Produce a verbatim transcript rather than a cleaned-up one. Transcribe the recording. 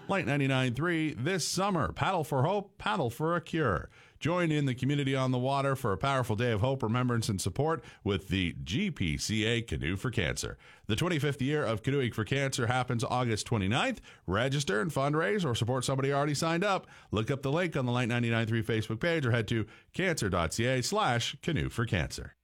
Light ninety-nine point three this summer. Paddle for hope, paddle for a cure. Join in the community on the water for a powerful day of hope, remembrance, and support with the G P C A Canoe for Cancer. The twenty-fifth year of Canoeing for Cancer happens August twenty-ninth. Register and fundraise or support somebody already signed up. Look up the link on the Light ninety-nine point three Facebook page or head to cancer.ca slash canoe for cancer.